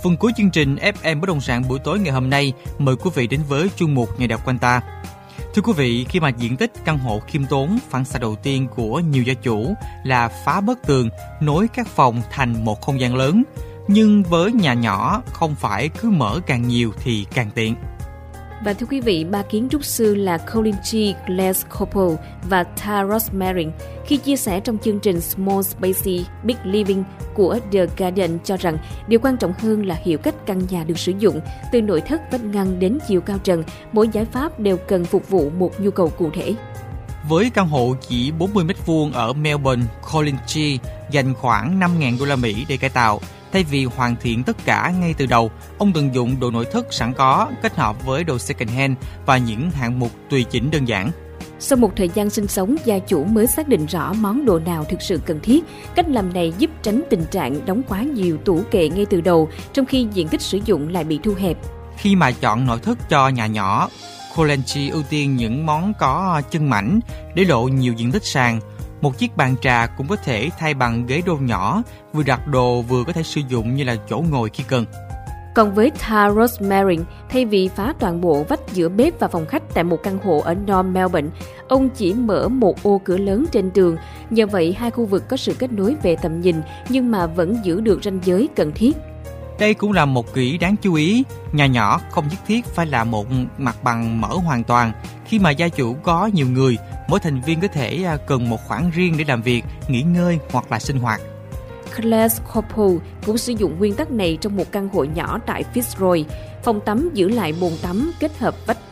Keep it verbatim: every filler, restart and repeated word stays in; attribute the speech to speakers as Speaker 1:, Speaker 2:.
Speaker 1: Phần cuối chương trình ép em Bất động sản buổi tối ngày hôm nay, mời quý vị đến với chuyên mục Nhà đọc quanh ta. Thưa quý vị, khi mà diện tích căn hộ khiêm tốn, phản xạ đầu tiên của nhiều gia chủ là phá bức tường, nối các phòng thành một không gian lớn. Nhưng với nhà nhỏ, không phải cứ mở càng nhiều thì càng tiện.
Speaker 2: Và thưa quý vị, ba kiến trúc sư là Colin G. Glasgow và Tara Rosemary khi chia sẻ trong chương trình Small Spaces, Big Living của The Guardian cho rằng điều quan trọng hơn là hiểu cách căn nhà được sử dụng, từ nội thất, vách ngăn đến chiều cao trần, mỗi giải pháp đều cần phục vụ một nhu cầu cụ thể.
Speaker 1: Với căn hộ chỉ bốn mươi mét vuông ở Melbourne, Colin G dành khoảng năm nghìn đô la Mỹ để cải tạo. Thay vì hoàn thiện tất cả ngay từ đầu, ông tận dụng đồ nội thất sẵn có kết hợp với đồ second hand và những hạng mục tùy chỉnh đơn giản.
Speaker 2: Sau một thời gian sinh sống, gia chủ mới xác định rõ món đồ nào thực sự cần thiết. Cách làm này giúp tránh tình trạng đóng quá nhiều tủ kệ ngay từ đầu, trong khi diện tích sử dụng lại bị thu hẹp.
Speaker 1: Khi mà chọn nội thất cho nhà nhỏ, Colin G ưu tiên những món có chân mảnh để lộ nhiều diện tích sàn. Một chiếc bàn trà cũng có thể thay bằng ghế đô nhỏ, vừa đặt đồ vừa có thể sử dụng như là chỗ ngồi khi cần.
Speaker 2: Còn với Tara Rosemary, thay vì phá toàn bộ vách giữa bếp và phòng khách tại một căn hộ ở North Melbourne, ông chỉ mở một ô cửa lớn trên tường. Nhờ vậy, hai khu vực có sự kết nối về tầm nhìn nhưng mà vẫn giữ được ranh giới cần thiết.
Speaker 1: Đây cũng là một kỹ đáng chú ý, nhà nhỏ không nhất thiết phải là một mặt bằng mở hoàn toàn. Khi mà gia chủ có nhiều người, mỗi thành viên có thể cần một khoảng riêng để làm việc, nghỉ ngơi hoặc là sinh hoạt.
Speaker 2: Glasgow cũng sử dụng nguyên tắc này trong một căn hộ nhỏ tại Fitzroy. Phòng tắm giữ lại bồn tắm kết hợp vách